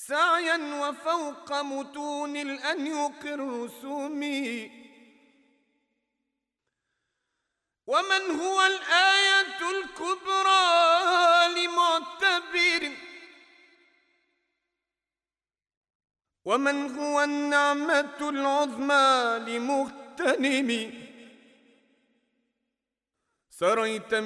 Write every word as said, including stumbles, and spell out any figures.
سعيا وفوق متون الأنيق الرسوم. ومن هو الآية الكبرى لمعتبر، ومن هو النعمة العظمى لمغتنم. سريت